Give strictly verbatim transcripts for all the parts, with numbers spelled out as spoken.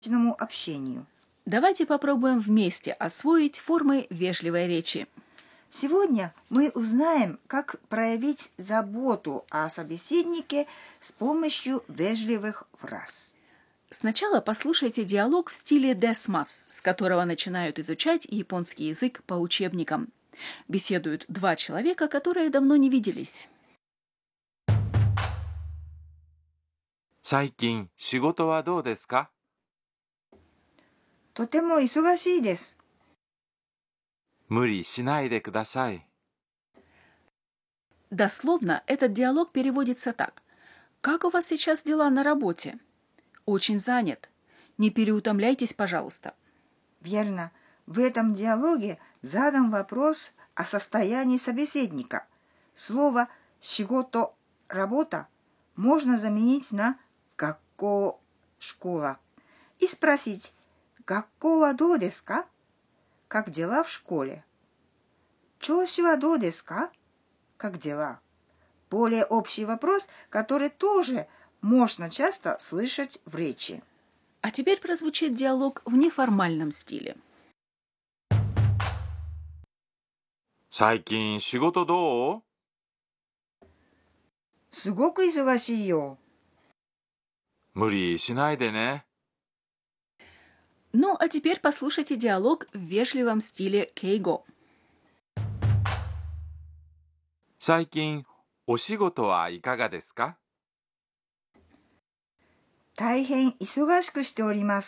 личному общению. Давайте попробуем вместе освоить формы вежливой речи. Сегодня мы узнаем, как проявить заботу о собеседнике с помощью вежливых фраз. Сначала послушайте диалог в стиле десмас, с которого начинают изучать японский язык по учебникам. Беседуют два человека, которые давно не виделись. 最近仕事はどうですか？ とても忙しいです。 無理しないでください。 Дословно этот диалог переводится так. Как у вас сейчас дела на работе? Очень занят. Не переутомляйтесь, пожалуйста. Верно. В этом диалоге задан вопрос о состоянии собеседника. Слово «шигото» – «работа» можно заменить на «гакко» – «школа» и спросить «гакко ва до десу ка?» – «как дела в школе?» «Чоуши ва до десу ка?» – «как дела?» Более общий вопрос, который тоже можно часто слышать в речи. А теперь прозвучит диалог в неформальном стиле. 最近仕事どう？ すごく忙しいよ。 無理しないでね。 Ну, а теперь послушайте диалог в вежливом стиле кейго. 最近お仕事はいかがですか？ 大変忙しくしております。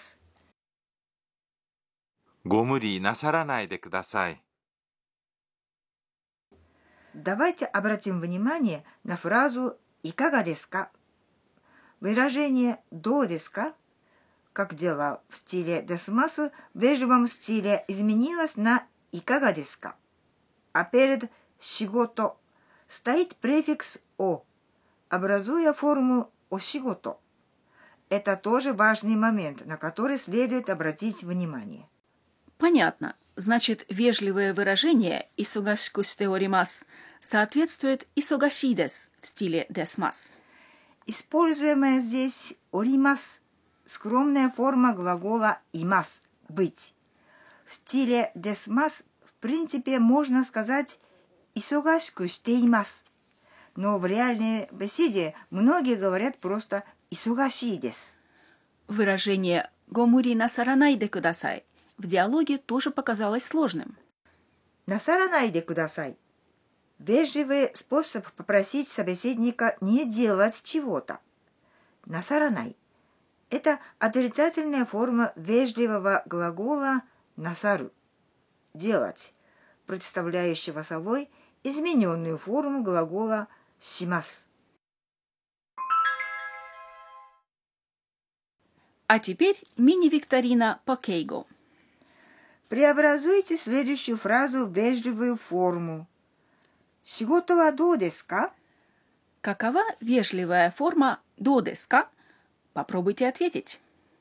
ご無理なさらないでください。 Давайте обратим внимание на фразу «いかがですか?». Выражение «どうですか?», как дела в стиле десмасу, в вежливом стиле изменилось на «いかがですか?». А перед «шигото» стоит префикс «о», образуя форму «ошигото». Это тоже важный момент, на который следует обратить внимание. Понятно. Значит, вежливое выражение «исогашику шите оримасу» соответствует «исогаши десу» в стиле десмас. Используемая здесь «оримас» – скромная форма глагола «имас» – «быть». В стиле десмас в принципе можно сказать «исогашику шите имасу», но в реальной беседе многие говорят просто «исогаши десу». Выражение «гомури насаранайде кудасай» в диалоге тоже показалось сложным. «Насаранайде кудасай» – вежливый способ попросить собеседника не делать чего-то. «Насаранай» – это отрицательная форма вежливого глагола «насару» – «делать», представляющего собой измененную форму глагола «шимасу». А теперь мини-викторина по кейго. Преобразуйте следующую фразу в вежливую форму. «Шигото ва до десу ка?» Какова вежливая форма «до десу ка»? Попробуйте ответить.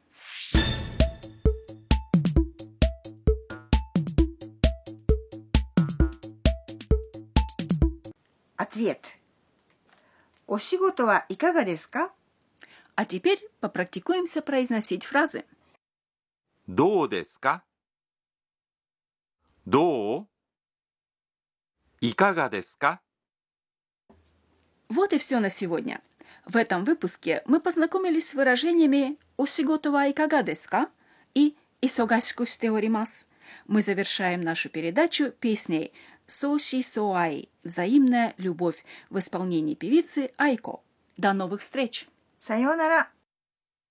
Ответ. «О шигото ва икага десу ка?» А теперь попрактикуемся произносить фразы. どうですか？どう？いかがですか？ Вот и все на сегодня. В этом выпуске мы познакомились с выражениями «ошигото ва икага десу ка?» и «исогашику шите оримасу». Мы завершаем нашу передачу песней «Соши соай» – «Взаимная любовь» в исполнении певицы Айко. До новых встреч! さようなら。